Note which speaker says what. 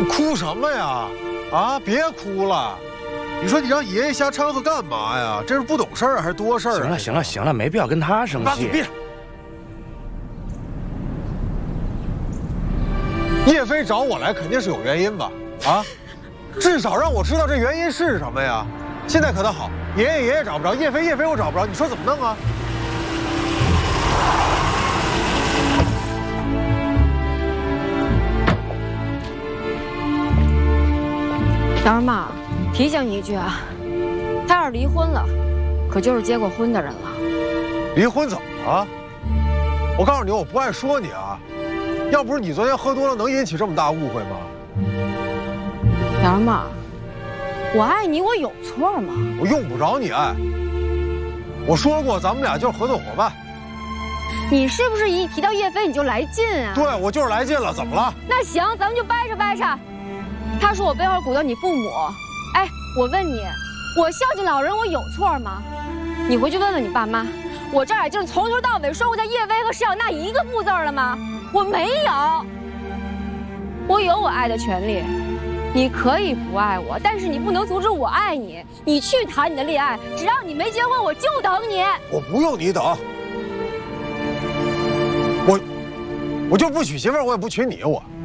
Speaker 1: 你哭什么呀？啊，别哭了！你说你让爷爷瞎掺和干嘛呀？这是不懂事儿还是多事儿？
Speaker 2: 行了，没必要跟他生气。
Speaker 1: 闭上！叶飞找我来肯定是有原因吧？啊，至少让我知道这原因是什么呀？现在可倒好，爷爷找不着，叶飞我找不着，你说怎么弄啊？
Speaker 3: 杨儿妈，提醒你一句啊，他要是离婚了，可就是结过婚的人了。
Speaker 1: 离婚怎么了？我告诉你，我不爱说你啊。要不是你昨天喝多了，能引起这么大误会吗？
Speaker 3: 杨儿妈，我爱你，我有错吗？
Speaker 1: 我用不着你爱。我说过，咱们俩就是合作伙伴。
Speaker 3: 你是不是一提到叶飞你就来劲啊？
Speaker 1: 对，我就是来劲了，怎么了？
Speaker 3: 那行，咱们就掰扯掰扯。他说我背后鼓捣你父母，哎，我问你，我孝敬老人，我有错吗？你回去问问你爸妈，我这耳镜从头到尾说过叫叶薇和石小娜一个不字了吗？我没有，我有我爱的权利。你可以不爱我，但是你不能阻止我爱你。你去谈你的恋爱，只要你没结婚，我就等你。
Speaker 1: 我不用你等，我就不娶媳妇儿，我也不娶你，我。